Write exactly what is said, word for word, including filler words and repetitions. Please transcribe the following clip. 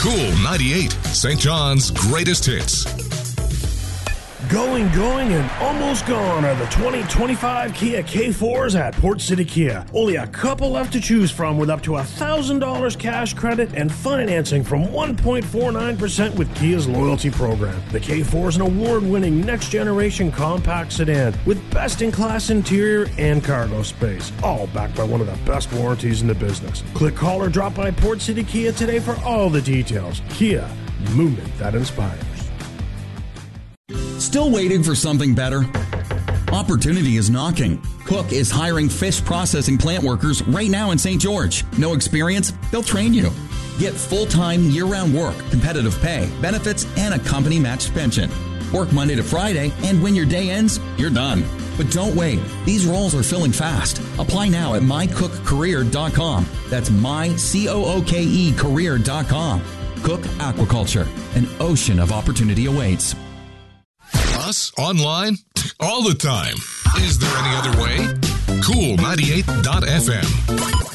Cool ninety-eight, Saint John's greatest hits. Going, going, and almost gone are the twenty twenty-five Kia K fours at Port City Kia. Only a couple left to choose from with up to one thousand dollars cash credit and financing from one point four nine percent with Kia's loyalty program. The K four is an award-winning next-generation compact sedan with best-in-class interior and cargo space, all backed by one of the best warranties in the business. Click, call, or drop by Port City Kia today for all the details. Kia, movement that inspires. Still waiting for something better? Opportunity is knocking. Cook is hiring fish processing plant workers right now in Saint George. No experience? They'll train you. Get full-time, year-round work, competitive pay, benefits, and a company-matched pension. Work Monday to Friday, and when your day ends, you're done. But don't wait. These roles are filling fast. Apply now at my cook career dot com. That's my, C O O K E, career dot com. Cook Aquaculture. An ocean of opportunity awaits. Us online all the time. Is there any other way? Cool ninety-eight dot f m.